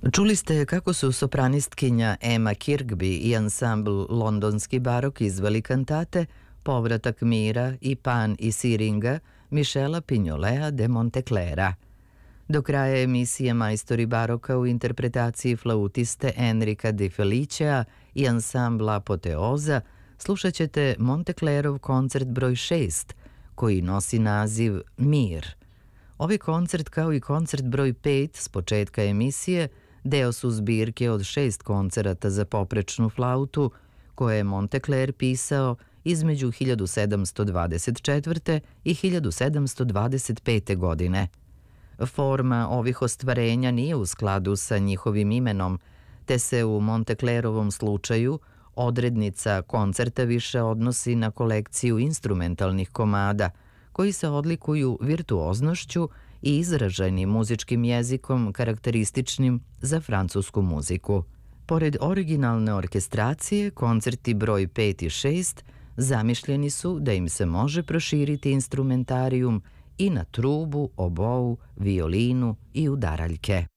Čuli ste kako su sopranistkinja Emma Kirkby i ansambl Londonski barok izveli kantate Povratak mira i Pan i Siringa Michela Pignolea de Monteclera. Do kraja emisije majstori baroka u interpretaciji flautiste Enrika Di Felicea i ansambla Apoteoza slušat ćete Monteclerov koncert broj 6, koji nosi naziv Mir. Ovaj koncert, kao i koncert broj 5 s početka emisije, deo su zbirke od 6 koncerata za poprečnu flautu koje je Montecler pisao između 1724. i 1725. godine. Forma ovih ostvarenja nije u skladu sa njihovim imenom, te se u Monteclerovom slučaju odrednica koncerta više odnosi na kolekciju instrumentalnih komada, koji se odlikuju virtuoznošću i izraženim muzičkim jezikom karakterističnim za francusku muziku. Pored originalne orkestracije, koncerti broj 5 i 6 zamišljeni su da im se može proširiti instrumentarijum i na trubu, obou, violinu i udaraljke.